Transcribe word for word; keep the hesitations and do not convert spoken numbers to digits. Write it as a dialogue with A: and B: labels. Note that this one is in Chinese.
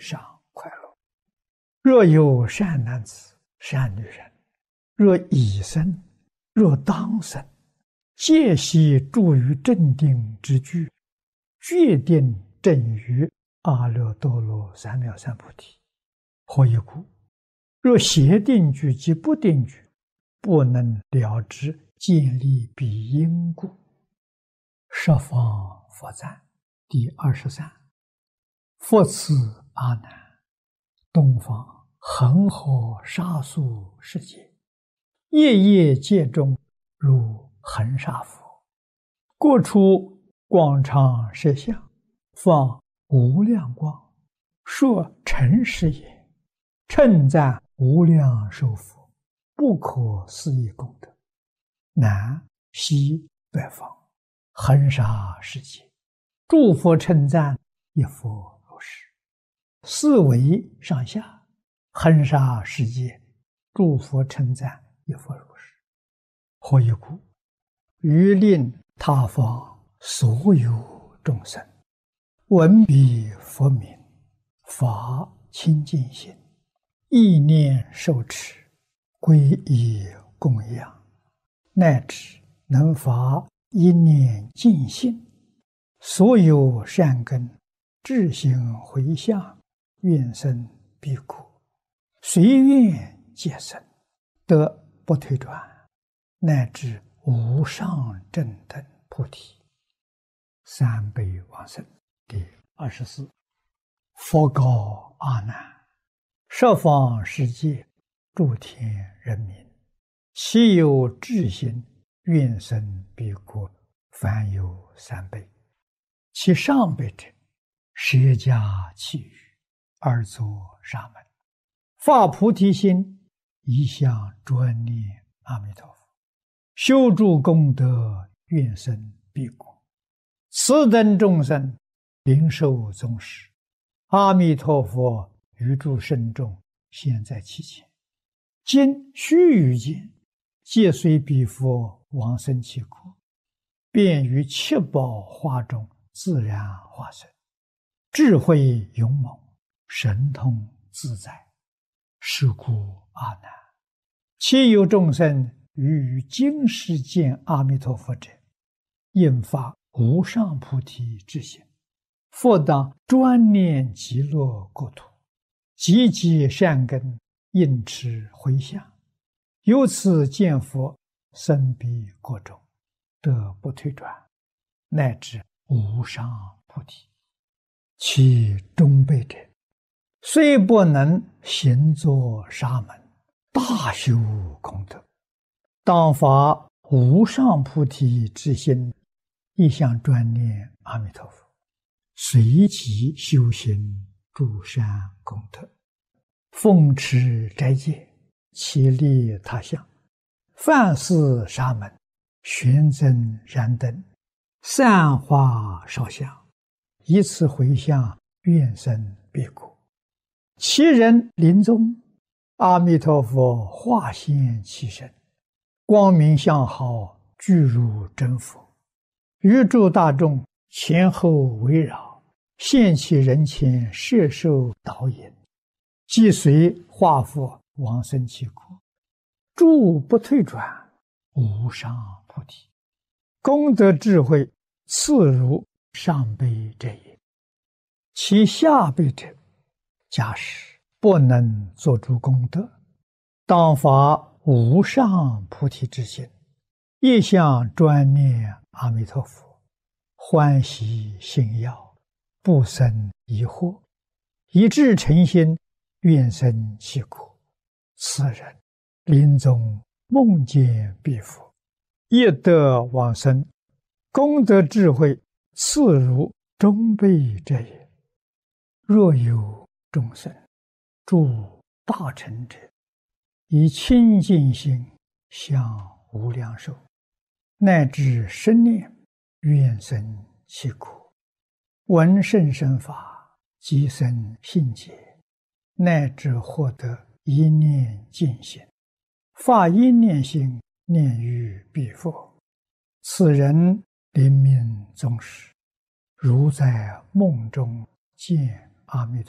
A: 上快乐。若有善男子、善女人，若已生，若当生，皆悉住于正定之具，决定正于阿耨多罗三藐三菩提。何以故？若邪定具及不定具，不能了知建立彼因故。十方佛赞第二十三。佛此阿难，东方恒河沙数世界，夜夜界中如恒沙佛，各处广长舌相，放无量光，说诚实也，称赞无量寿佛，不可思议功德。南西北方恒沙世界，诸佛称赞一佛如是。四维上下恒沙世界，诸佛称赞一佛如是。何以故？欲令他方所有众生闻彼佛名，发清净心，意念受持，皈依供养，乃至能发一念净心，所有善根智行回向，愿生彼国，随愿皆生，得不退转，乃至无上正等菩提。三辈往生第二十四。佛告阿难：十方世界诸天人民，其有智心愿生彼国，凡有三辈。其上辈者，舍家弃欲，而作沙门，发菩提心，一向专念阿弥陀佛，修诸功德，愿生彼国。此等众生领受宗师，阿弥陀佛于诸圣众现在其前，今须臾间，皆随彼佛往生其国，便于七宝花中自然化身，智慧勇猛，神通自在。是故阿难，其有众生于于今世见阿弥陀佛者，应发无上菩提之心，复当专念极乐国土，积极善根，应持回向，由此见佛，生彼国中，得不退转，乃至无上菩提。其中辈者，虽不能行作沙门，大修功德，当发无上菩提之心，一向专念阿弥陀佛，随即修行诸善功德，奉持斋戒，其利他相，饭施沙门，玄增燃灯，散花烧香，以此回向，愿生彼国。其人临终，阿弥陀佛化现其身，光明相好，具如真佛，于诸大众前后围绕，现其人前，摄受导引，即随化佛往生其国，诸不退转，无上菩提。功德智慧次如上辈者也。其下辈者，假使不能作诸功德，当发无上菩提之心，一向专念阿弥陀佛，欢喜信要，不生疑惑，一致诚心，愿生其国。此人临终梦见彼佛，亦得往生，功德智慧次如中辈者也。若有众生诸大乘者，以清净心向无量寿，乃至生念，愿生其国，闻甚深法，即生信解，乃至获得一念净心，发一念心，念于彼佛。此人临命终时，如在梦中见阿弥陀